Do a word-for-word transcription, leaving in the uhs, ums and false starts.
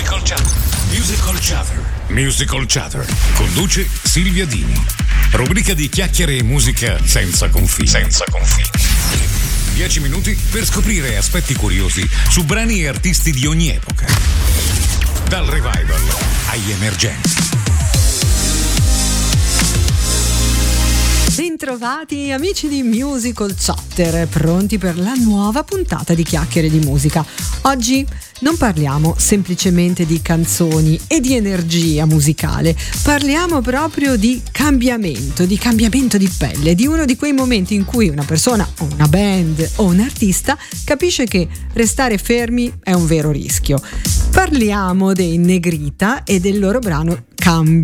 Musical Chatter. Musical Chatter. Musical Chatter. Conduce Silvia Dini. Rubrica di chiacchiere e musica senza confini. Senza confini. Dieci minuti per scoprire aspetti curiosi su brani e artisti di ogni epoca. Dal revival agli emergenti. Bentrovati amici di Musical Chatter, pronti per la nuova puntata di Chiacchiere di Musica. Oggi non parliamo semplicemente di canzoni e di energia musicale, parliamo proprio di cambiamento, di cambiamento di pelle, di uno di quei momenti in cui una persona, o una band o un artista capisce che restare fermi è un vero rischio. Parliamo dei Negrita e del loro brano Cambio.